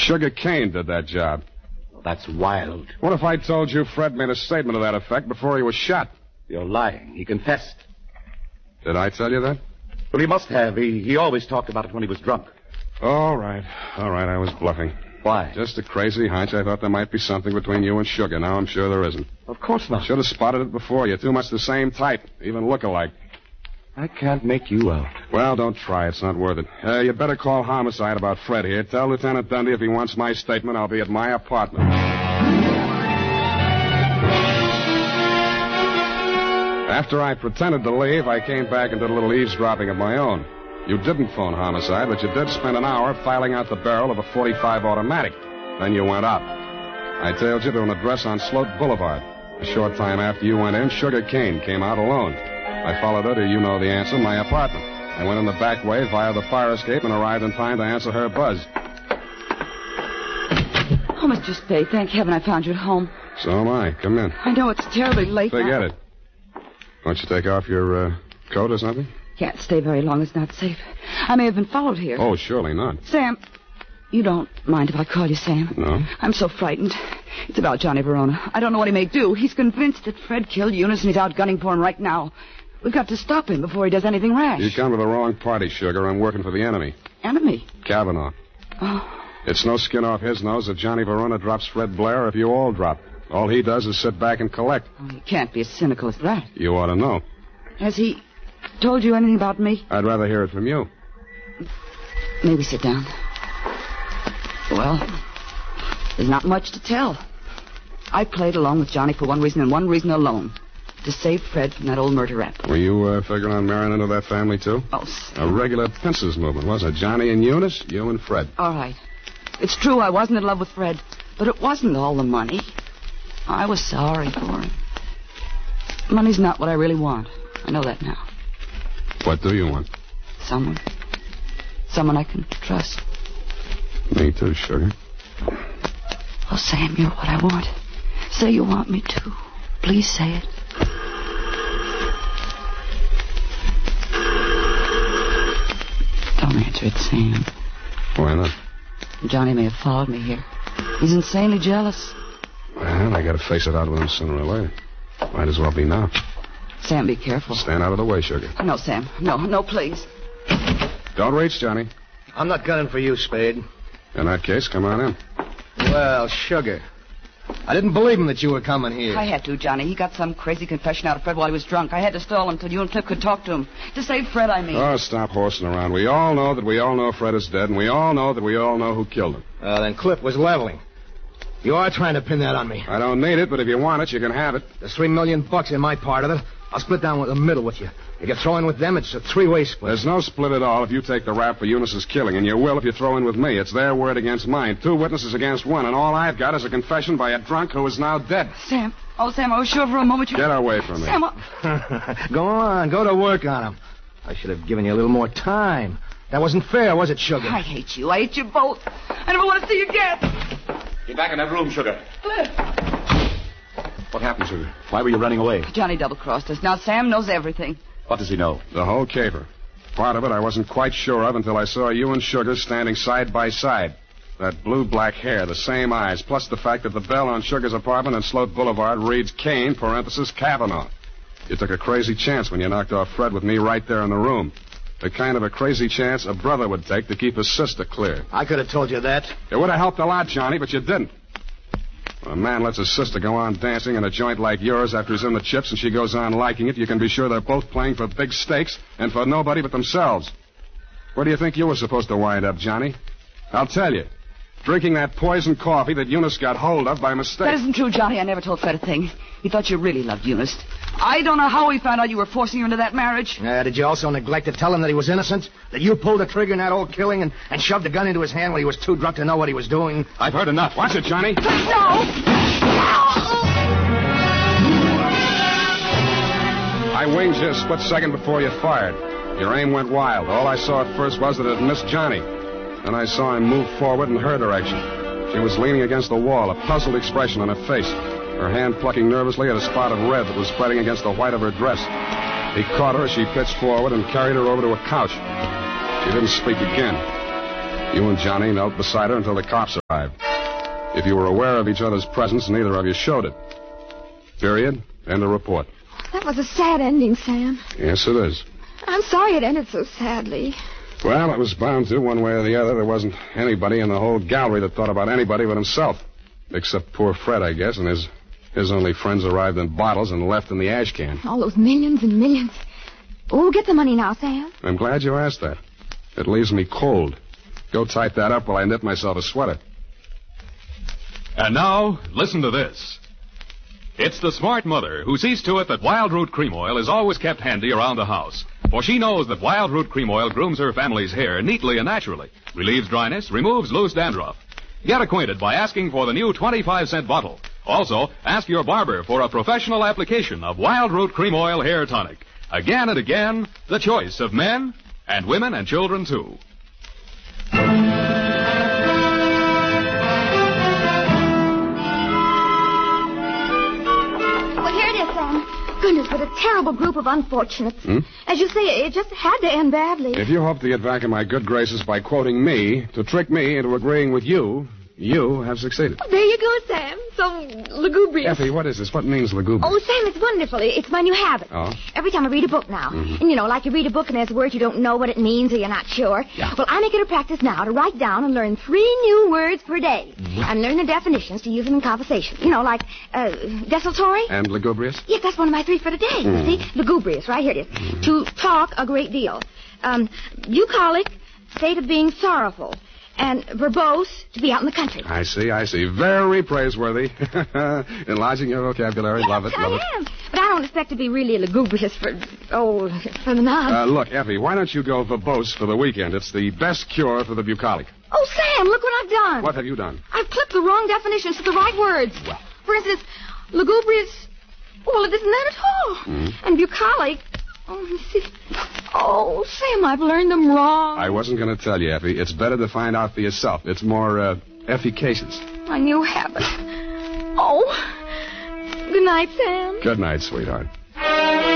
Sugar Kane did that job. That's wild. What if I told you Fred made a statement to that effect before he was shot? You're lying. He confessed. Did I tell you that? Well, he must have. He always talked about it when he was drunk. All right. I was bluffing. Why? Just a crazy hunch. I thought there might be something between you and Sugar. Now I'm sure there isn't. Of course not. Should have spotted it before. You're too much the same type. Even look alike. I can't make you out. Well, don't try. It's not worth it. You better call homicide about Fred here. Tell Lieutenant Dundee if he wants my statement, I'll be at my apartment. After I pretended to leave, I came back and did a little eavesdropping of my own. You didn't phone homicide, but you did spend an hour filing out the barrel of a .45 automatic. Then you went out. I tailed you to an address on Sloat Boulevard. A short time after you went in, Sugar Kane came out alone. I followed her to, you know the answer, my apartment. I went in the back way via the fire escape and arrived in time to answer her buzz. Oh, Mr. Spade, thank heaven I found you at home. So am I. Come in. I know it's terribly late. Forget it. Won't you take off your coat or something? Can't stay very long. It's not safe. I may have been followed here. Oh, surely not. Sam, you don't mind if I call you Sam? No. I'm so frightened. It's about Johnny Verona. I don't know what he may do. He's convinced that Fred killed Eunice and he's out gunning for him right now. We've got to stop him before he does anything rash. You come to the wrong party, Sugar. I'm working for the enemy. Enemy? Kavanaugh. Oh. It's no skin off his nose if Johnny Verona drops Fred Blair or if you all drop. All he does is sit back and collect. Oh, he can't be as cynical as that. You ought to know. Has he told you anything about me? I'd rather hear it from you. Maybe sit down. Well, there's not much to tell. I played along with Johnny for one reason and one reason alone. To save Fred from that old murder rap. Were you figuring on marrying into that family, too? Oh, a regular pincers movement, wasn't it? Johnny and Eunice, you and Fred. All right. It's true I wasn't in love with Fred, but it wasn't all the money. I was sorry for him. Money's not what I really want. I know that now. What do you want? Someone I can trust. Me too, Sugar. Oh, Sam, you're what I want. Say you want me to. Please say it. Don't answer it, Sam. Why not? Johnny may have followed me here. He's insanely jealous. Well, I gotta face it out with him sooner or later. Might as well be now. Sam, be careful. Stand out of the way, Sugar. No, Sam. No, please. Don't reach, Johnny. I'm not gunning for you, Spade. In that case, come on in. Well, Sugar, I didn't believe him that you were coming here. I had to, Johnny. He got some crazy confession out of Fred while he was drunk. I had to stall him until you and Cliff could talk to him. To save Fred, I mean. Oh, stop horsing around. We all know that we all know Fred is dead, and we all know that we all know who killed him. Then Cliff was leveling. You are trying to pin that on me. I don't need it, but if you want it, you can have it. There's $3 million in my part of it. I'll split down the middle with you. If you throw in with them, it's a three-way split. There's no split at all if you take the rap for Eunice's killing, and you will if you throw in with me. It's their word against mine. 2 witnesses against 1, and all I've got is a confession by a drunk who is now dead. Sam. Oh, Sam, I was sure for a moment you... Get away from me. Sam, Go on. Go to work on him. I should have given you a little more time. That wasn't fair, was it, Sugar? I hate you. I hate you both. I never want to see you again. Get back in that room, Sugar. Cliff. What happened, Sugar? Why were you running away? Johnny double-crossed us. Now Sam knows everything. What does he know? The whole caper. Part of it I wasn't quite sure of until I saw you and Sugar standing side by side. That blue-black hair, the same eyes, plus the fact that the bell on Sugar's apartment on Sloat Boulevard reads Kane, parenthesis, Kavanaugh. You took a crazy chance when you knocked off Fred with me right there in the room. The kind of a crazy chance a brother would take to keep his sister clear. I could have told you that. It would have helped a lot, Johnny, but you didn't. When a man lets his sister go on dancing in a joint like yours after he's in the chips and she goes on liking it, you can be sure they're both playing for big stakes and for nobody but themselves. Where do you think you were supposed to wind up, Johnny? I'll tell you. Drinking that poison coffee that Eunice got hold of by mistake. That isn't true, Johnny. I never told Fred a thing. He thought you really loved Eunice. I don't know how he found out you were forcing her into that marriage. Did you also neglect to tell him that he was innocent? That you pulled the trigger in that old killing and shoved the gun into his hand when he was too drunk to know what he was doing? I've heard enough. Watch it, Johnny. No! I winged you a split second before you fired. Your aim went wild. All I saw at first was that it missed Johnny. Then I saw him move forward in her direction. She was leaning against the wall, a puzzled expression on her face, her hand plucking nervously at a spot of red that was spreading against the white of her dress. He caught her as she pitched forward and carried her over to a couch. She didn't speak again. You and Johnny knelt beside her until the cops arrived. If you were aware of each other's presence, neither of you showed it. Period. End of report. That was a sad ending, Sam. Yes, it is. I'm sorry it ended so sadly. Well, it was bound to, one way or the other. There wasn't anybody in the whole gallery that thought about anybody but himself. Except poor Fred, I guess, and his only friends arrived in bottles and left in the ash can. All those millions and millions. Oh, get the money now, Sam. I'm glad you asked that. It leaves me cold. Go type that up while I knit myself a sweater. And now, listen to this. It's the smart mother who sees to it that Wild Root Cream Oil is always kept handy around the house. For she knows that Wild Root Cream Oil grooms her family's hair neatly and naturally, relieves dryness, removes loose dandruff. Get acquainted by asking for the new 25-cent bottle. Also, ask your barber for a professional application of Wild Root Cream Oil Hair Tonic. Again and again, the choice of men and women and children, too. Goodness, what a terrible group of unfortunates. As you say, it just had to end badly. If you hope to get back in my good graces by quoting me, to trick me into agreeing with you, you have succeeded. Oh, there you go, Sam. So lugubrious. Effie, what is this? What means lugubrious? Oh, Sam, it's wonderful. It's my new habit. Oh? Every time I read a book now. And, like you read a book and there's a word you don't know what it means or you're not sure. Yeah. Well, I make it a practice now to write down and learn 3 new words per day. And learn the definitions to use them in conversation. Like desultory. And lugubrious? Yes, that's one of my 3 for today. You see? Lugubrious, right here it is. To talk a great deal. Bucolic, state of being sorrowful. And verbose, to be out in the country. I see. Very praiseworthy. Enlarging your vocabulary. Love it. I am. But I don't expect to be really lugubrious for the nonce. Look, Effie, why don't you go verbose for the weekend? It's the best cure for the bucolic. Oh, Sam, look what I've done. What have you done? I've clipped the wrong definitions to the right words. What? For instance, lugubrious, well, it isn't that at all. And bucolic, oh, Sam, I've learned them wrong. I wasn't going to tell you, Effie. It's better to find out for yourself. It's more, efficacious. My new habit. Oh, good night, Sam. Good night, sweetheart.